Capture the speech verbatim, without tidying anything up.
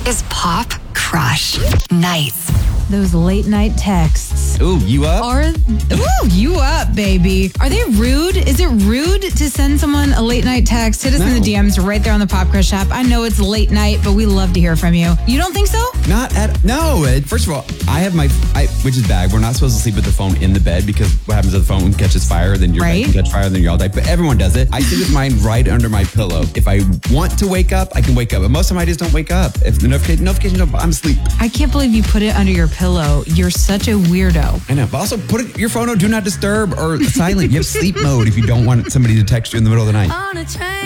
is Pop Crush Nights. Those late night texts. Ooh, you up? Are, ooh, you up, baby. Are they rude? Is it rude to send someone a late night text? Hit us No. in the D Ms right there on the Pop Crush app. I know it's late night, but we love to hear from you. You don't think so? Not at no. It, first of all, I have my, I, which is bad. We're not supposed to sleep with the phone in the bed because what happens if the phone catches fire? Then your Right. bed can catch fire, then you all die. But everyone does it. I sleep with mine right under my pillow. If I want to wake up, I can wake up. But most of my days don't wake up. If the notification, notification, don't- I'm asleep. I can't believe you put it under your pillow. You're such a weirdo. I know. But also put it, your phone on do not disturb or silent. You have sleep mode if you don't want somebody to text you in the middle of the night. On a train.